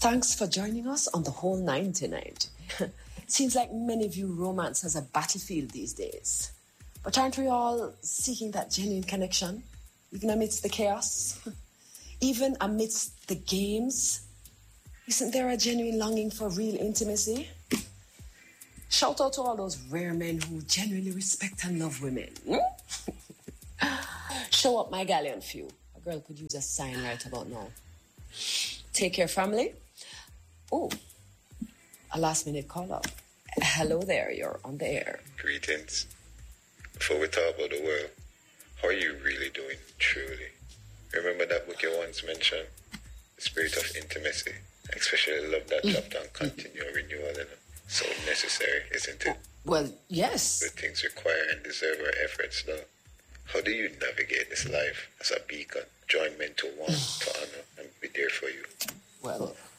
Thanks for joining us on The Whole 9 tonight. Seems like many view romance as a battlefield these days. But aren't we all seeking that genuine connection, even amidst the chaos? Even amidst the games? Isn't there a genuine longing for real intimacy? Shout out to all those rare men who genuinely respect and love women. Show up my galleon few. A girl could use a sign right about now. Take care, family. Oh, a last minute call up. Hello there, you're on the air. Greetings. Before we talk about the world, how are you really doing, truly? Remember that book you once mentioned? The Spirit of Intimacy. Especially love that chapter on continual renewal, you know? So necessary, isn't it? Well, yes. Good things require and deserve our efforts, though. How do you navigate this life as a beacon, join men to want, to honor, and be there for you? Well,